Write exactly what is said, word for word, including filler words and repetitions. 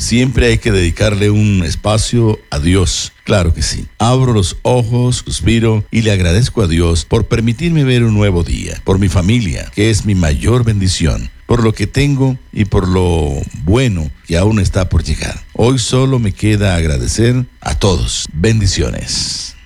Siempre hay que dedicarle un espacio a Dios. Claro que sí. Abro los ojos, suspiro y le agradezco a Dios por permitirme ver un nuevo día, por mi familia, que es mi mayor bendición, por lo que tengo y por lo bueno que aún está por llegar. Hoy solo me queda agradecer a todos. Bendiciones.